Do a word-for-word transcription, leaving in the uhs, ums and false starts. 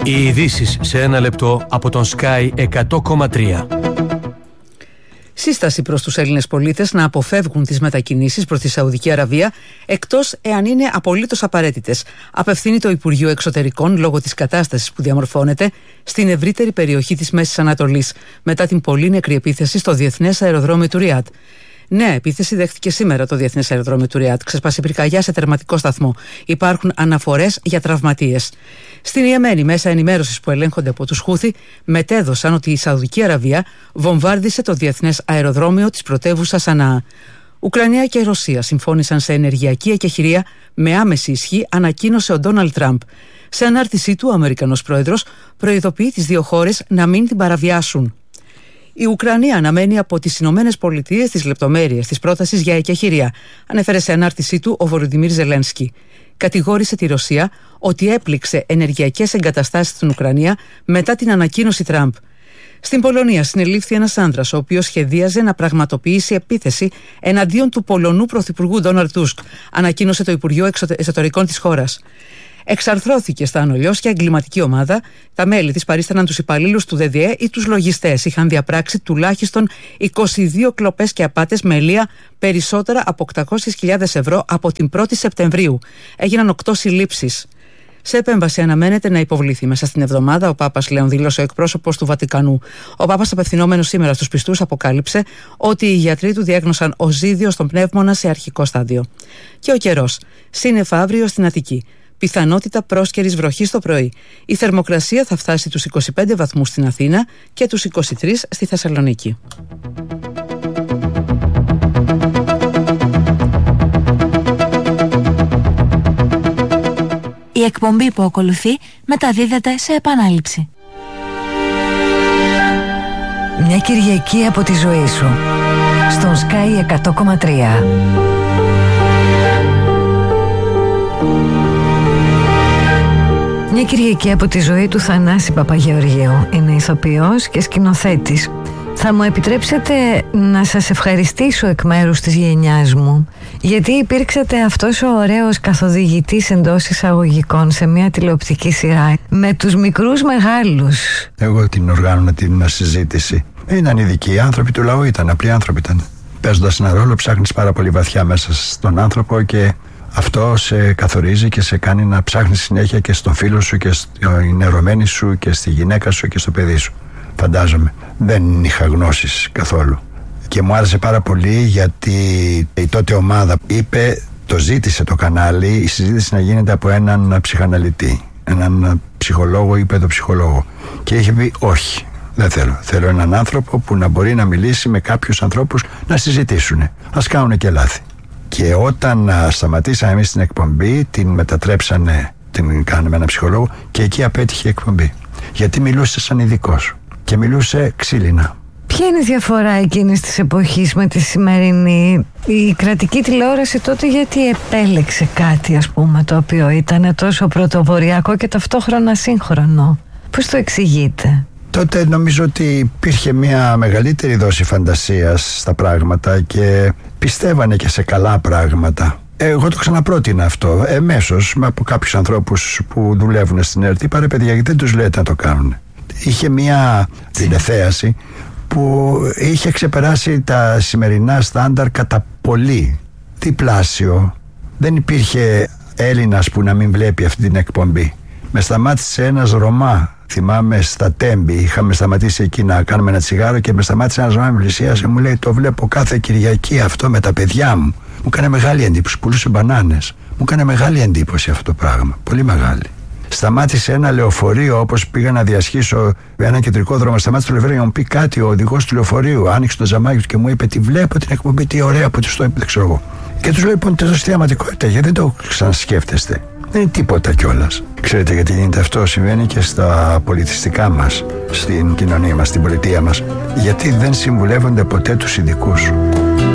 Οι ειδήσεις σε ένα λεπτό από τον Sky εκατό κόμμα τρία. Σύσταση προς τους Έλληνες πολίτες να αποφεύγουν τις μετακινήσεις προς τη Σαουδική Αραβία, εκτός εάν είναι απολύτως απαραίτητες, απευθύνει το Υπουργείο Εξωτερικών λόγω της κατάστασης που διαμορφώνεται στην ευρύτερη περιοχή της Μέσης Ανατολής μετά την πολύ νεκρή επίθεση στο Διεθνές Αεροδρόμιο του Ριάντ. Νέα επίθεση δέχτηκε σήμερα το Διεθνές Αεροδρόμιο του Ριάντ. Ξεσπάσει πυρκαγιά σε τερματικό σταθμό. Υπάρχουν αναφορές για τραυματίες. Στην Ιεμένη, μέσα ενημέρωσης που ελέγχονται από τους Χούθι μετέδωσαν ότι η Σαουδική Αραβία βομβάρδισε το Διεθνές Αεροδρόμιο της πρωτεύουσας Σανაა. Ουκρανία και Ρωσία συμφώνησαν σε ενεργειακή εκεχηρία με άμεση ισχύ, ανακοίνωσε ο Ντόναλντ Τραμπ. Σε ανάρτησή του, ο Αμερικανός πρόεδρος προειδοποιεί τις δύο χώρες να μην την παραβιάσουν. Η Ουκρανία αναμένει από τις Ηνωμένες Πολιτείες τις λεπτομέρειες της πρότασης για εκεχηρία, ανέφερε σε ανάρτησή του ο Βολοντιμίρ Ζελένσκι. Κατηγόρησε τη Ρωσία ότι έπληξε ενεργειακές εγκαταστάσεις στην Ουκρανία μετά την ανακοίνωση Τραμπ. Στην Πολωνία συνελήφθη ένας άνδρας, ο οποίος σχεδίαζε να πραγματοποιήσει επίθεση εναντίον του Πολωνού Πρωθυπουργού Ντόναλντ Τούσκ, ανακοίνωσε το Υπουργείο Εσωτερικών της χώρας. Εξαρθρώθηκε στα ανολιώσια εγκληματική ομάδα. Τα μέλη της παρίσταναν τους υπαλλήλους του ΔΔΕ ή τους λογιστές. Είχαν διαπράξει τουλάχιστον είκοσι δύο κλοπές και απάτες με λία περισσότερα από οκτακόσιες χιλιάδες ευρώ από την πρώτη Σεπτεμβρίου. Έγιναν οκτώ συλλήψεις. Σε επέμβαση αναμένεται να υποβληθεί μέσα στην εβδομάδα ο Πάπας Λέων, δήλωσε ο εκπρόσωπος του Βατικανού. Ο Πάπας, απευθυνόμενος σήμερα στους πιστούς, αποκάλυψε ότι οι γιατροί του διέγνωσαν οζίδιο στον πνεύμονα σε αρχικό στάδιο. Και ο καιρός. Σύννεφα αύριο στην Αττική. Πιθανότητα πρόσκαιρης βροχής το πρωί. Η θερμοκρασία θα φτάσει τους είκοσι πέντε βαθμούς στην Αθήνα και τους είκοσι τρεις στη Θεσσαλονίκη. Η εκπομπή που ακολουθεί μεταδίδεται σε επανάληψη. Μια Κυριακή από τη ζωή σου στον Sky εκατό κόμμα τρία. Μια Κυριακή από τη ζωή του Θανάση Παπαγεωργίου. Είναι ηθοποιός και σκηνοθέτης. Θα μου επιτρέψετε να σας ευχαριστήσω εκ μέρους της γενιάς μου, γιατί υπήρξατε αυτός ο ωραίος καθοδηγητής εντός εισαγωγικών σε μια τηλεοπτική σειρά με τους μικρούς μεγάλους. Εγώ την οργάνωνα την συζήτηση. Ήταν ειδικοί άνθρωποι του λαού, ήταν απλοί άνθρωποι ήταν. Παίζοντας ένα ρόλο ψάχνεις πάρα πολύ βαθιά μέσα στον άνθρωπο και αυτό σε καθορίζει και σε κάνει να ψάχνεις συνέχεια και στον φίλο σου και στην ερωμένη σου και στη γυναίκα σου και στο παιδί σου. Φαντάζομαι. Δεν είχα γνώσεις καθόλου. Και μου άρεσε πάρα πολύ γιατί η τότε ομάδα είπε, το ζήτησε το κανάλι, η συζήτηση να γίνεται από έναν ψυχαναλυτή. Έναν ψυχολόγο ή παιδοψυχολόγο. Και είχε πει όχι, δεν θέλω. Θέλω έναν άνθρωπο που να μπορεί να μιλήσει με κάποιους ανθρώπους να συζητήσουν. Ας κάνουν και λάθη. Και όταν α, σταματήσαμε εμείς την εκπομπή, την μετατρέψανε, την κάναμε έναν ψυχολόγο και εκεί απέτυχε η εκπομπή. Γιατί μιλούσε σαν ειδικός και μιλούσε ξύλινα. Ποια είναι η διαφορά εκείνης της εποχής με τη σημερινή? Η κρατική τηλεόραση τότε γιατί επέλεξε κάτι, ας πούμε, το οποίο ήταν τόσο πρωτοποριακό και ταυτόχρονα σύγχρονο? Πώς το εξηγείτε? Τότε νομίζω ότι υπήρχε μια μεγαλύτερη δόση φαντασίας στα πράγματα και πιστεύανε και σε καλά πράγματα. Εγώ το ξαναπρότεινα αυτό εμέσως από κάποιους ανθρώπους που δουλεύουν στην ΕΡΤ. Είπα, παιδιά, γιατί δεν τους λέτε να το κάνουν? Είχε μια τηλεθέαση που είχε ξεπεράσει τα σημερινά στάνταρ κατά πολύ. Διπλάσιο. Δεν υπήρχε Έλληνας που να μην βλέπει αυτή την εκπομπή. Με σταμάτησε ένας Ρωμά. Θυμάμαι στα Τέμπη, είχαμε σταματήσει εκεί να κάνουμε ένα τσιγάρο και με σταμάτησε ένας Ρωμά, με πλησίασε, μου λέει, το βλέπω κάθε Κυριακή αυτό με τα παιδιά μου. Μου έκανε μεγάλη εντύπωση, πουλούσε μπανάνες. Μου έκανε μεγάλη εντύπωση αυτό το πράγμα, πολύ μεγάλη. Σταμάτησε ένα λεωφορείο, όπως πήγα να διασχίσω ένα κεντρικό δρόμο. Σταμάτησε το λεωφορείο να μου πει κάτι ο οδηγός του λεωφορείου. Άνοιξε το ζαμάκι του και μου είπε: τι βλέπω την εκπομπή, τι ωραία που τη το είπε, δεν ξέρω εγώ. Και του λέω: λοιπόν, τέτοια θεαματικότητα, γιατί δεν το ξανασκέφτεστε? Δεν είναι τίποτα κιόλας. Ξέρετε γιατί γίνεται αυτό? Συμβαίνει και στα πολιτιστικά μας, στην κοινωνία μας, στην πολιτεία μας. Γιατί δεν συμβουλεύονται ποτέ τους ειδικούς.